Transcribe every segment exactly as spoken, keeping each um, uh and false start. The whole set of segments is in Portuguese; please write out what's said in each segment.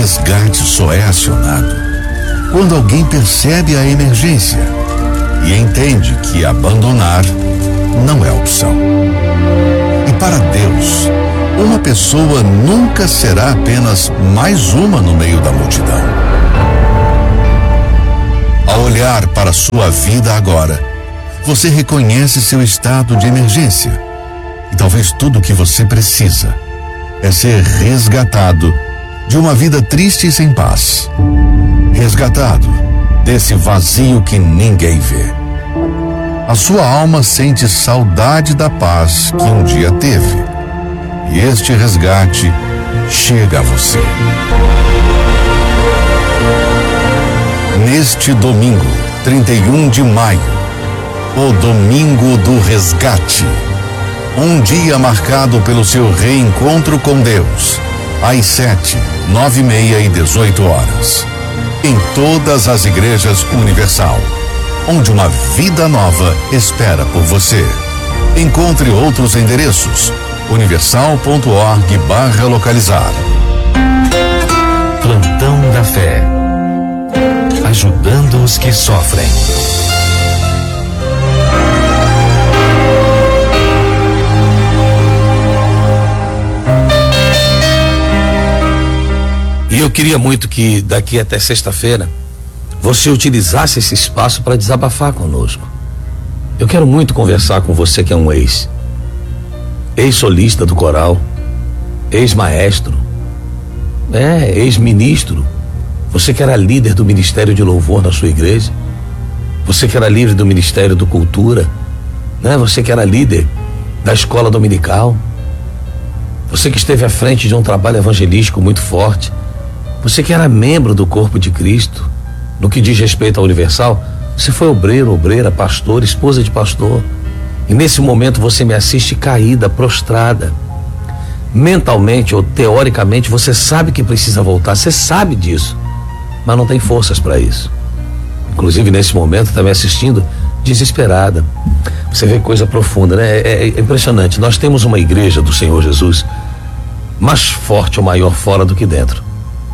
resgate só é acionado quando alguém percebe a emergência e entende que abandonar não é opção. E para Deus, uma pessoa nunca será apenas mais uma no meio da multidão. Ao olhar para a sua vida agora, você reconhece seu estado de emergência. E talvez tudo o que você precisa é ser resgatado de uma vida triste e sem paz. Resgatado desse vazio que ninguém vê. A sua alma sente saudade da paz que um dia teve. E este resgate chega a você. Neste domingo, trinta e um de maio, o Domingo do Resgate. Um dia marcado pelo seu reencontro com Deus, às sete, nove e meia e dezoito horas. Em todas as igrejas Universal, onde uma vida nova espera por você. Encontre outros endereços: universal ponto org barra localizar. Plantão da Fé, ajudando os que sofrem. E eu queria muito que daqui até sexta-feira você utilizasse esse espaço para desabafar conosco. Eu quero muito conversar com você que é um ex, ex-solista do coral, ex-maestro, é, ex-ministro, você que era líder do Ministério de Louvor na sua igreja, você que era líder do Ministério do Cultura, né? Você que era líder da escola dominical, você que esteve à frente de um trabalho evangelístico muito forte, você que era membro do corpo de Cristo. No que diz respeito à Universal, você foi obreiro, obreira, pastor, esposa de pastor. E nesse momento você me assiste caída, prostrada. Mentalmente ou teoricamente você sabe que precisa voltar, você sabe disso, mas não tem forças para isso. Inclusive nesse momento está me assistindo desesperada. Você vê coisa profunda, né? É, é impressionante. Nós temos uma igreja do Senhor Jesus mais forte ou maior fora do que dentro.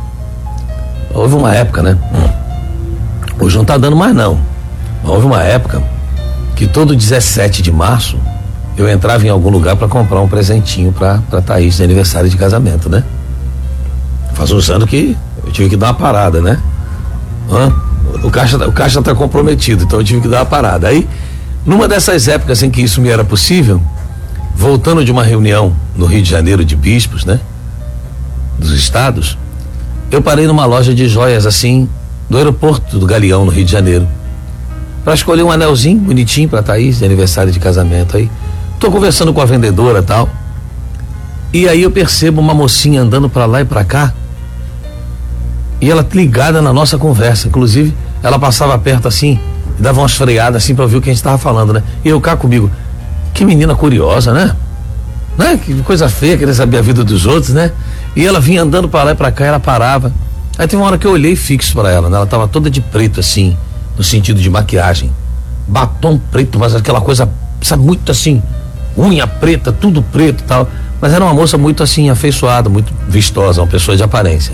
Houve uma época, né? Hoje não tá dando mais não. Houve uma época que todo dezessete de março eu entrava em algum lugar para comprar um presentinho pra, pra Thaís de aniversário de casamento, né? Faz uns anos que eu tive que dar uma parada, né? Hã? O caixa, o caixa tá comprometido, então eu tive que dar uma parada. Aí, numa dessas épocas em que isso me era possível, voltando de uma reunião no Rio de Janeiro de bispos, né? Dos estados, eu parei numa loja de joias assim, do aeroporto do Galeão, no Rio de Janeiro, para escolher um anelzinho bonitinho pra Thaís de aniversário de casamento. Aí tô conversando com a vendedora e tal, e aí eu percebo uma mocinha andando pra lá e pra cá, e ela ligada na nossa conversa. Inclusive ela passava perto assim e dava umas freadas assim pra ouvir o que a gente tava falando, né? E eu cá comigo, que menina curiosa, né? Né? Que coisa feia, querer saber a vida dos outros, né? E ela vinha andando pra lá e pra cá, ela parava. Aí teve uma hora que eu olhei fixo pra ela, né? Ela tava toda de preto assim, no sentido de maquiagem, batom preto, mas aquela coisa, sabe, muito assim, unha preta, tudo preto e tal, mas era uma moça muito assim, afeiçoada, muito vistosa, uma pessoa de aparência.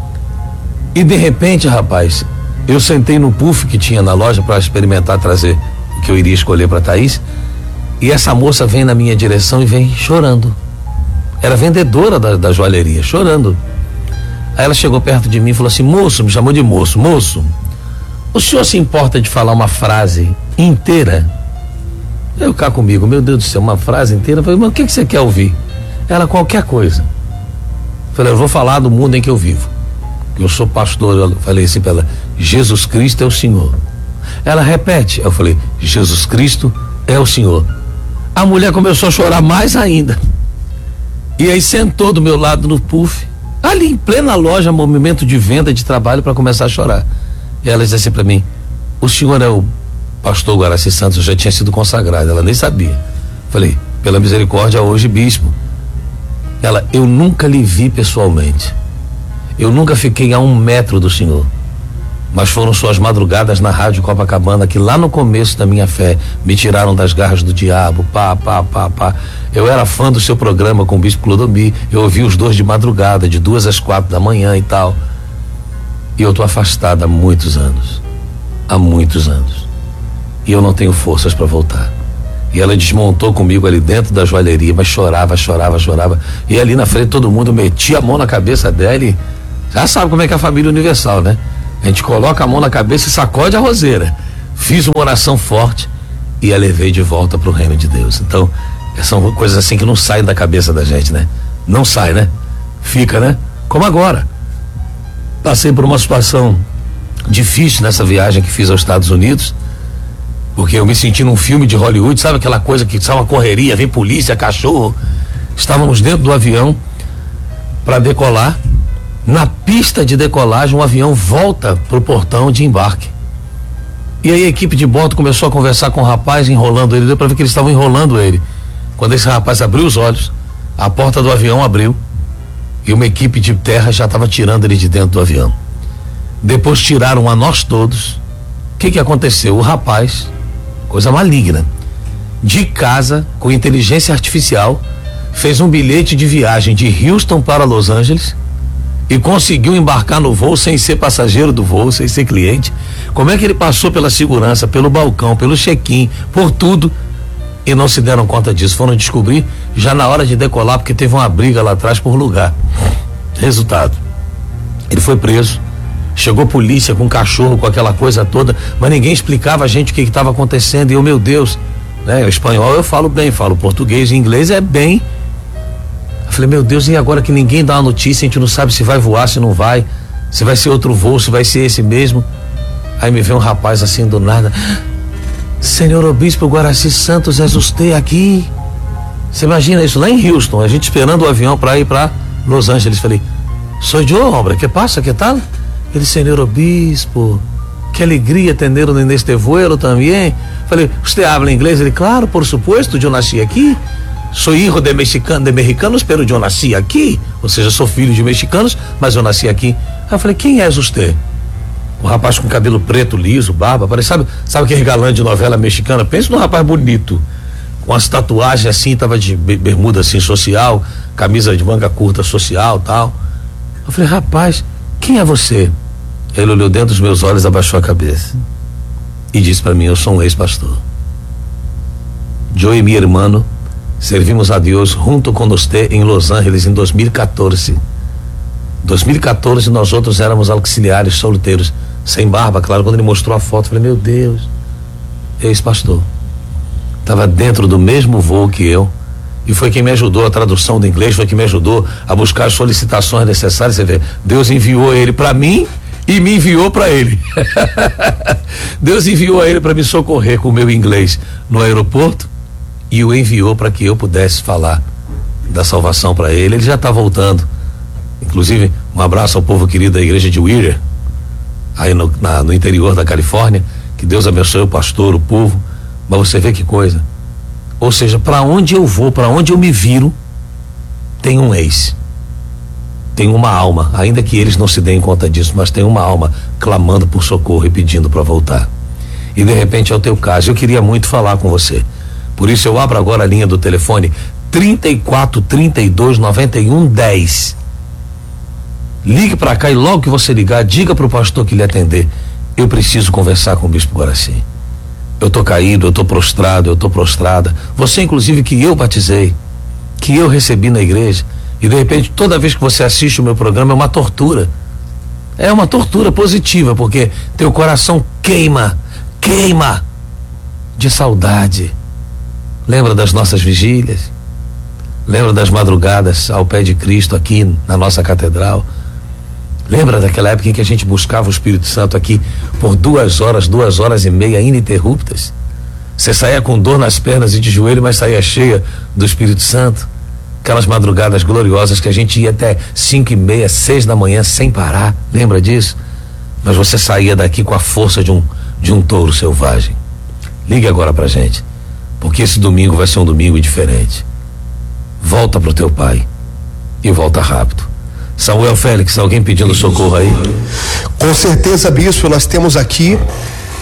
E de repente, rapaz, eu sentei no puff que tinha na loja para experimentar trazer o que eu iria escolher pra Thaís, e essa moça vem na minha direção e vem chorando. Era vendedora da, da joalheria, chorando. Aí ela chegou perto de mim e falou assim: moço, me chamou de moço, moço, o senhor se importa de falar uma frase inteira? Eu cá comigo, meu Deus do céu, uma frase inteira? Eu falei, mas o que, que você quer ouvir? Ela, qualquer coisa. Eu falei, eu vou falar do mundo em que eu vivo. Eu sou pastor. Eu falei assim pra ela: Jesus Cristo é o Senhor. Ela repete. Eu falei: Jesus Cristo é o Senhor. A mulher começou a chorar mais ainda. E aí sentou do meu lado no puff, ali em plena loja, movimento de venda, de trabalho, para começar a chorar. E ela disse assim pra mim: o senhor é o pastor Guaraci Santos? Eu já tinha sido consagrado, ela nem sabia. Falei: pela misericórdia, hoje bispo. Ela: eu nunca lhe vi pessoalmente, eu nunca fiquei a um metro do senhor, mas foram suas madrugadas na Rádio Copacabana que lá no começo da minha fé me tiraram das garras do diabo, pá, pá, pá, pá. Eu era fã do seu programa com o bispo Clodomir, eu ouvi os dois de madrugada, de duas às quatro da manhã e tal. E eu tô afastado há muitos anos. Há muitos anos. E eu não tenho forças para voltar. E ela desmontou comigo ali dentro da joalheria, mas chorava, chorava, chorava. E ali na frente todo mundo metia a mão na cabeça dela e já sabe como é que é a família universal, né? A gente coloca a mão na cabeça e sacode a roseira. Fiz uma oração forte e a levei de volta pro reino de Deus. Então, são coisas assim que não saem da cabeça da gente, né? Não sai, né? Fica, né? Como agora. Passei por uma situação difícil nessa viagem que fiz aos Estados Unidos, porque eu me senti num filme de Hollywood, sabe aquela coisa que sai uma correria, vem polícia, cachorro. Estávamos dentro do avião para decolar. Na pista de decolagem, o avião volta pro portão de embarque. E aí a equipe de bordo começou a conversar com o rapaz, enrolando ele, deu para ver que eles estavam enrolando ele. Quando esse rapaz abriu os olhos, a porta do avião abriu e uma equipe de terra já estava tirando ele de dentro do avião. Depois tiraram a nós todos. O que que aconteceu? O rapaz, coisa maligna, de casa, com inteligência artificial, fez um bilhete de viagem de Houston para Los Angeles e conseguiu embarcar no voo sem ser passageiro do voo, sem ser cliente. Como é que ele passou pela segurança, pelo balcão, pelo check-in, por tudo, e não se deram conta disso? Foram descobrir já na hora de decolar, porque teve uma briga lá atrás por lugar. Resultado, ele foi preso, chegou polícia com cachorro, com aquela coisa toda, mas ninguém explicava a gente o que estava acontecendo. E eu, meu Deus, né? O espanhol eu falo bem, falo português e inglês é bem. Eu falei, meu Deus, e agora que ninguém dá uma notícia, a gente não sabe se vai voar, se não vai, se vai ser outro voo, se vai ser esse mesmo. Aí me vê um rapaz assim do nada: Senhor Obispo Guaraci Santos, és você aqui? Você imagina isso lá em Houston, a gente esperando o avião para ir para Los Angeles. Falei, sou eu, homem, que passa, que tal? Ele, Senhor Obispo, que alegria atender neste vuelo também. Falei, você habla inglês? Ele, claro, por supuesto, eu nasci aqui. Sou hijo de mexicano, de mexicanos, pero eu nasci aqui. Ou seja, sou filho de mexicanos, mas eu nasci aqui. Aí eu falei, quem és você? O rapaz com cabelo preto, liso, barba, parece, sabe, sabe aquele galã de novela mexicana? Pensa num rapaz bonito, com as tatuagens assim, tava de bermuda assim, social, camisa de manga curta social, tal. Eu falei, rapaz, quem é você? Ele olhou dentro dos meus olhos, abaixou a cabeça e disse para mim, eu sou um ex-pastor. Eu e meu irmão servimos a Deus junto com você em Los Angeles em dois mil e quatorze. dois mil e quatorze nós outros éramos auxiliares solteiros, sem barba, claro. Quando ele mostrou a foto, eu falei, meu Deus, ex-pastor. Estava dentro do mesmo voo que eu, e foi quem me ajudou a tradução do inglês, foi quem me ajudou a buscar as solicitações necessárias. Você vê, Deus enviou ele para mim e me enviou para ele. Deus enviou a ele para me socorrer com o meu inglês no aeroporto e o enviou para que eu pudesse falar da salvação para ele. Ele já está voltando. Inclusive, um abraço ao povo querido da igreja de Whittier, aí no, na, no interior da Califórnia. Que Deus abençoe o pastor, o povo. Mas você vê que coisa. Ou seja, para onde eu vou, para onde eu me viro, tem um ex. Tem uma alma, ainda que eles não se deem conta disso, mas tem uma alma clamando por socorro e pedindo para voltar. E de repente é o teu caso. Eu queria muito falar com você. Por isso eu abro agora a linha do telefone trinta e quatro, trinta e dois, noventa e um, dez. Ligue para cá e logo que você ligar, diga pro pastor que lhe atender. Eu preciso conversar com o Bispo Guaraci. Eu tô caído, eu tô prostrado, eu tô prostrada. Você, inclusive, que eu batizei, que eu recebi na igreja, e de repente toda vez que você assiste o meu programa é uma tortura. É uma tortura positiva, porque teu coração queima, queima de saudade. Lembra das nossas vigílias? Lembra das madrugadas ao pé de Cristo aqui na nossa catedral? Lembra daquela época em que a gente buscava o Espírito Santo aqui por duas horas, duas horas e meia ininterruptas? Você saía com dor nas pernas e de joelho, mas saía cheia do Espírito Santo. Aquelas madrugadas gloriosas que a gente ia até cinco e meia, seis da manhã sem parar. Lembra disso? Mas você saía daqui com a força de um, de um touro selvagem. Ligue agora pra gente, porque esse domingo vai ser um domingo diferente. Volta pro teu pai e volta rápido. Samuel Félix, alguém pedindo socorro aí? Com certeza, bispo, nós temos aqui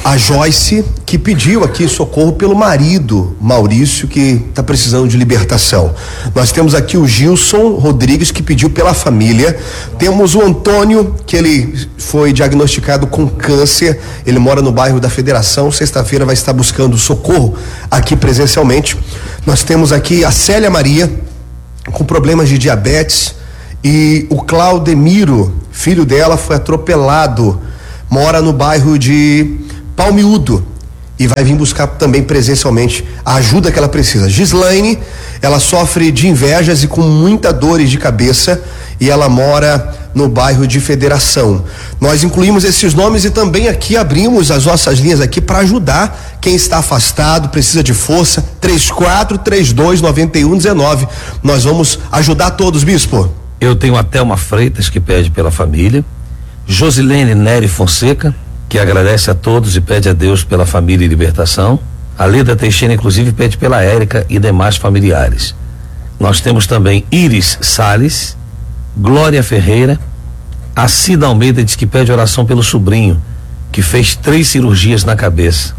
a Joyce, que pediu aqui socorro pelo marido, Maurício, que está precisando de libertação. Nós temos aqui o Gilson Rodrigues, que pediu pela família. Temos o Antônio, que ele foi diagnosticado com câncer. Ele mora no bairro da Federação. Sexta-feira vai estar buscando socorro aqui presencialmente. Nós temos aqui a Célia Maria, com problemas de diabetes. E o Claudemiro, filho dela, foi atropelado. Mora no bairro de Palmiúdo e vai vir buscar também presencialmente a ajuda que ela precisa. Gislaine, ela sofre de invejas e com muita dores de cabeça e ela mora no bairro de Federação. Nós incluímos esses nomes e também aqui abrimos as nossas linhas aqui para ajudar quem está afastado, precisa de força. Três quatro três dois nove um um nove. Nós vamos ajudar todos, bispo. Eu tenho a Thelma Freitas, que pede pela família, Josilene Nery Fonseca, que agradece a todos e pede a Deus pela família e libertação. A Leda Teixeira, inclusive, pede pela Érica e demais familiares. Nós temos também Iris Salles, Glória Ferreira, a Cida Almeida diz que pede oração pelo sobrinho, que fez três cirurgias na cabeça.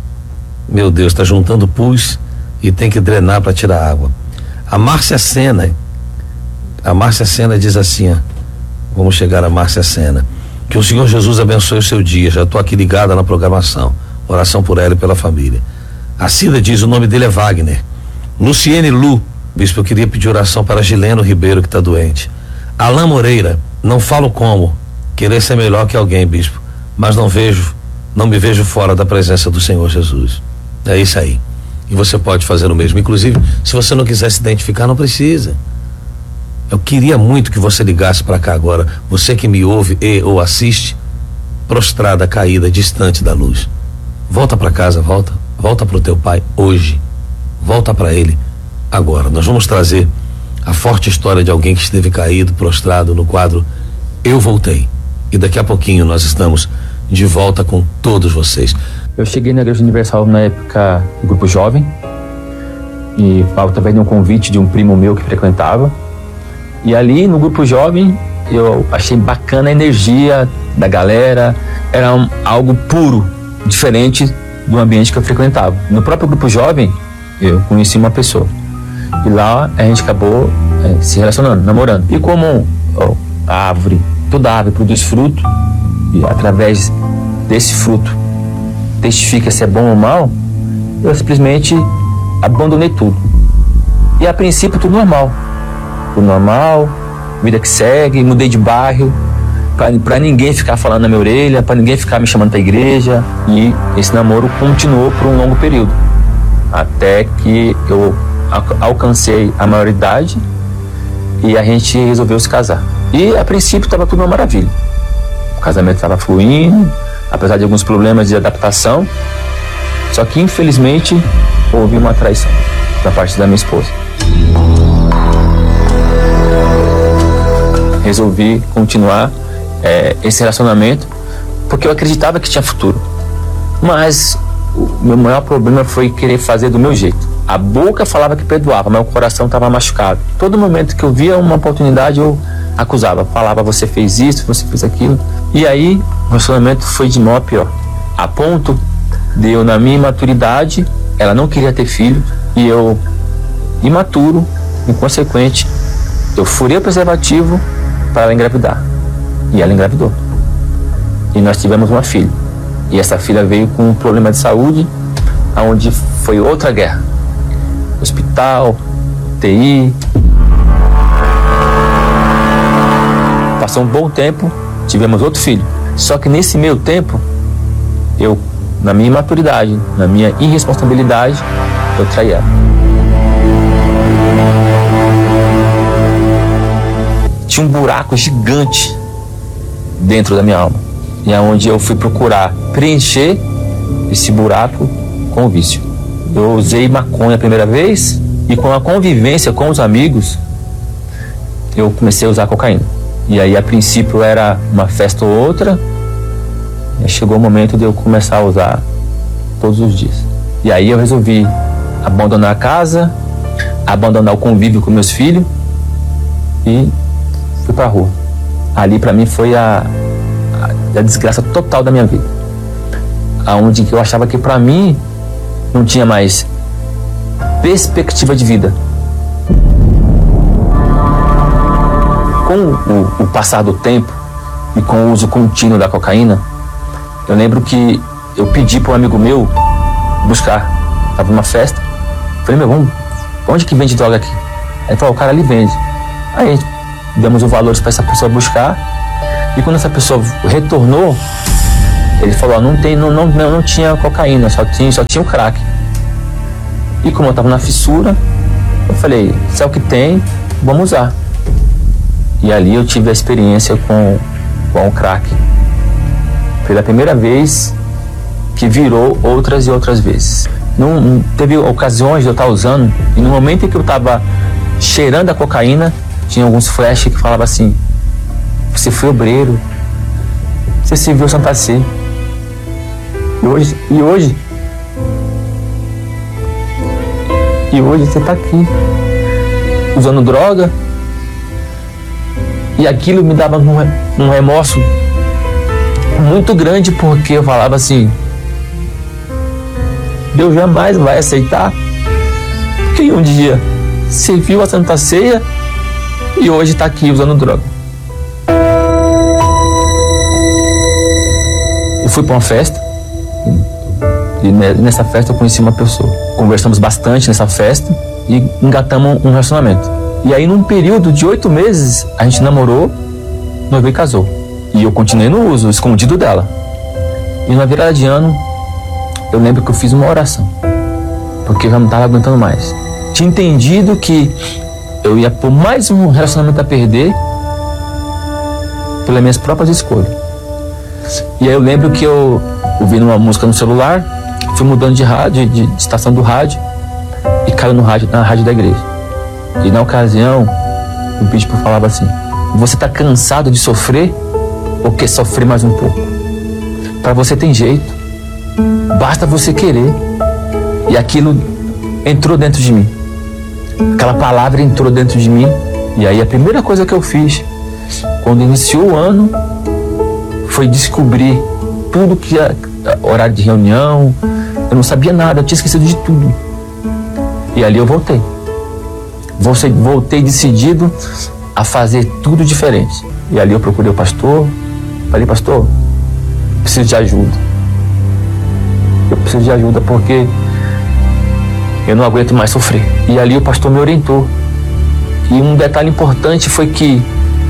Meu Deus, está juntando pus e tem que drenar para tirar água. A Márcia Sena, a Márcia Sena diz assim, ó, vamos chegar a Márcia Sena. Que o Senhor Jesus abençoe o seu dia. Já estou aqui ligada na programação. Oração por ela e pela família. A Cida diz, o nome dele é Wagner. Luciene Lu, bispo, eu queria pedir oração para Gileno Ribeiro, que está doente. Alain Moreira, não falo como, querer ser melhor que alguém, bispo, mas não vejo, não me vejo fora da presença do Senhor Jesus. É isso aí. E você pode fazer o mesmo. Inclusive, se você não quiser se identificar, não precisa. Eu queria muito que você ligasse para cá agora, você que me ouve e ou assiste, prostrada, caída, distante da luz. Volta para casa, volta, volta para o teu pai hoje. Volta para ele agora. Nós vamos trazer a forte história de alguém que esteve caído, prostrado no quadro Eu Voltei. E daqui a pouquinho nós estamos de volta com todos vocês. Eu cheguei na Igreja Universal na época do Grupo Jovem e através de um convite de um primo meu que frequentava. E ali no Grupo Jovem eu achei bacana a energia da galera, era um, algo puro, diferente do ambiente que eu frequentava. No próprio Grupo Jovem eu conheci uma pessoa e lá a gente acabou é, se relacionando, namorando. E como ó, a árvore, toda árvore produz fruto e através desse fruto testifica se é bom ou mal, eu simplesmente abandonei tudo. E a princípio tudo normal. Tudo normal, vida que segue, mudei de bairro, para ninguém ficar falando na minha orelha, para ninguém ficar me chamando para a igreja. E esse namoro continuou por um longo período, até que eu alcancei a maioridade e a gente resolveu se casar. E a princípio estava tudo uma maravilha, o casamento estava fluindo, apesar de alguns problemas de adaptação, só que infelizmente houve uma traição da parte da minha esposa. Resolvi continuar é, esse relacionamento porque eu acreditava que tinha futuro, mas o meu maior problema foi querer fazer do meu jeito. A boca falava que perdoava, mas o coração estava machucado. Todo momento que eu via uma oportunidade eu acusava, falava, você fez isso, você fez aquilo. E aí o relacionamento foi de mal a pior, a ponto de eu, na minha imaturidade, ela não queria ter filho e eu, imaturo, inconsequente, eu furei o preservativo para ela engravidar. E ela engravidou. E nós tivemos uma filha. E essa filha veio com um problema de saúde, onde foi outra guerra. Hospital, T I. Passou um bom tempo, tivemos outro filho. Só que nesse meio tempo, eu, na minha imaturidade, na minha irresponsabilidade, eu traí ela. Tinha um buraco gigante dentro da minha alma, e é onde eu fui procurar preencher esse buraco com o vício. Eu usei maconha a primeira vez e com a convivência com os amigos eu comecei a usar cocaína. E aí a princípio era uma festa ou outra, e chegou o momento de eu começar a usar todos os dias. E aí eu resolvi abandonar a casa, abandonar o convívio com meus filhos e fui pra rua. Ali pra mim foi a, a, a desgraça total da minha vida. aonde eu achava que para mim não tinha mais perspectiva de vida. Com o, o passar do tempo e com o uso contínuo da cocaína, eu lembro que eu pedi para um amigo meu buscar. Estava numa festa, falei, meu, vamos, onde que vende droga aqui? Aí ele falou, o cara ali vende. Aí demos os valores para essa pessoa buscar, e quando essa pessoa retornou, ele falou, ó, não, tem, não, não, não tinha cocaína, só tinha, só tinha o crack. E como eu estava na fissura, eu falei, se é o que tem, vamos usar. E ali eu tive a experiência com, com o crack. Pela primeira vez, que virou outras e outras vezes. Não, teve ocasiões de eu estar usando, e no momento em que eu estava cheirando a cocaína, tinha alguns flashes que falavam assim, você foi obreiro, você serviu Santa Sé. E hoje, e hoje, e hoje você está aqui, usando droga, e aquilo me dava um, um remorso muito grande, porque eu falava assim, Deus jamais vai aceitar quem um dia serviu a Santa Ceia e hoje está aqui usando droga. Eu fui para uma festa e nessa festa eu conheci uma pessoa. Conversamos bastante nessa festa e engatamos um relacionamento. E aí num período de oito meses a gente namorou, noivou e casou. E eu continuei no uso, escondido dela. E na virada de ano eu lembro que eu fiz uma oração, porque eu já não estava aguentando mais. Tinha entendido que eu ia por mais um relacionamento a perder pelas minhas próprias escolhas. E aí eu lembro que eu ouvi uma música no celular, fui mudando de rádio, de, de estação do rádio, e caiu no rádio, na rádio da igreja. E na ocasião, o bispo falava assim, você está cansado de sofrer ou quer sofrer mais um pouco? Para você tem jeito, basta você querer. E aquilo entrou dentro de mim. Aquela palavra entrou dentro de mim. E aí a primeira coisa que eu fiz, quando iniciou o ano, foi descobrir tudo que era horário de reunião. Eu não sabia nada, eu tinha esquecido de tudo. E ali eu voltei. Voltei decidido a fazer tudo diferente. E ali eu procurei o pastor. Falei, pastor, preciso de ajuda. Eu preciso de ajuda porque eu não aguento mais sofrer. E ali o pastor me orientou. E um detalhe importante foi que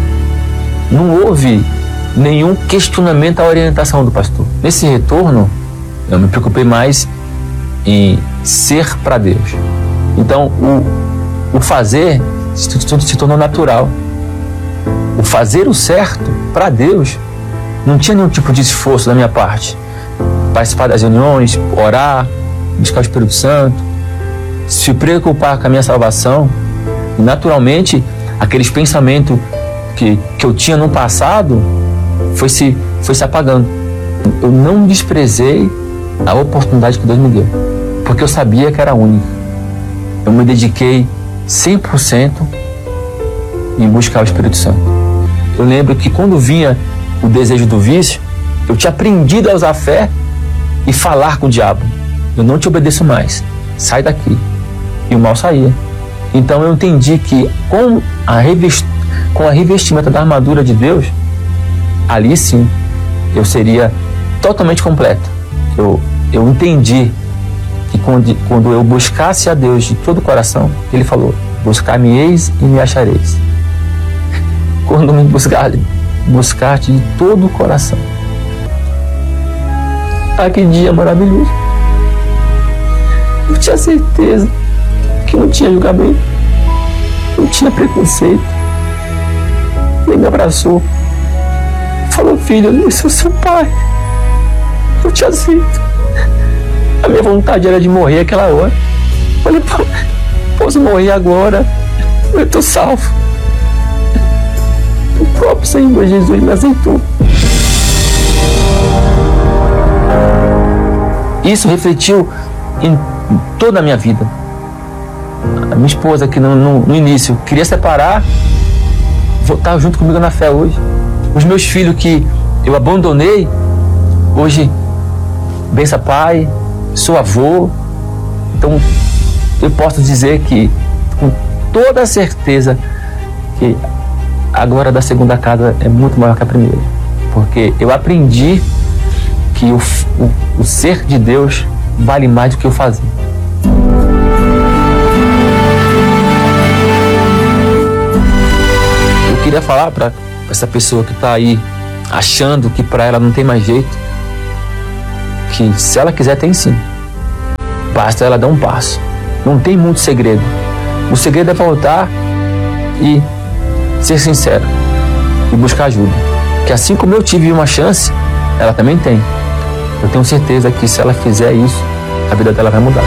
não houve nenhum questionamento à orientação do pastor. Nesse retorno, eu me preocupei mais em ser para Deus. Então, o, o fazer se, se tornou natural. O fazer o certo para Deus não tinha nenhum tipo de esforço da minha parte. Participar das reuniões, orar, buscar o Espírito Santo, se preocupar com a minha salvação. E naturalmente, aqueles pensamentos que, que eu tinha no passado foi se, foi se apagando. Eu não desprezei a oportunidade que Deus me deu, porque eu sabia que era única. Eu me dediquei cem por cento em buscar o Espírito Santo. Eu lembro que quando vinha o desejo do vício, eu tinha aprendido a usar a fé e falar com o diabo. Eu não te obedeço mais, sai daqui. E o mal saía. Então eu entendi que com a, revest... com a revestimenta da armadura de Deus, ali sim, eu seria totalmente completo. Eu, eu entendi que quando, quando eu buscasse a Deus de todo o coração, Ele falou, buscar-me-eis e me achareis. Quando me buscar, buscar-te de todo o coração. Ah, que dia maravilhoso. Eu tinha certeza que não tinha julgamento, não tinha preconceito. Ele me abraçou, falou, filho, eu sou seu pai, eu te aceito. A minha vontade era de morrer aquela hora. Eu falei, posso morrer agora, eu estou salvo. O próprio Senhor Jesus me aceitou. Isso refletiu em toda a minha vida. A minha esposa, que no, no, no início queria separar, voltar junto comigo na fé hoje. Os meus filhos que eu abandonei, hoje bença pai, sou avô. Então eu posso dizer que com toda a certeza que a glória da segunda casa é muito maior que a primeira, porque eu aprendi que o, o, o ser de Deus vale mais do que o fazer. Eu queria falar para essa pessoa que está aí achando que para ela não tem mais jeito, que se ela quiser tem sim, basta ela dar um passo. Não tem muito segredo. O segredo é voltar e ser sincero e buscar ajuda, que assim como eu tive uma chance, ela também tem. Eu tenho certeza que se ela fizer isso, a vida dela vai mudar.